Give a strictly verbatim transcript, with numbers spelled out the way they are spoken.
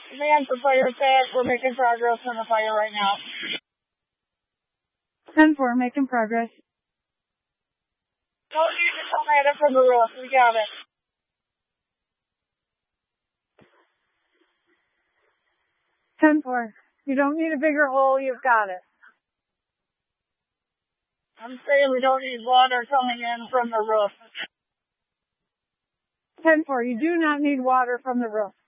Command for fire attack. We're making progress on the fire right now. ten four, making progress. Don't need to come at it from the roof. We got it. ten four, you don't need a bigger hole. You've got it. I'm saying we don't need water coming in from the roof. ten four, you do not need water from the roof.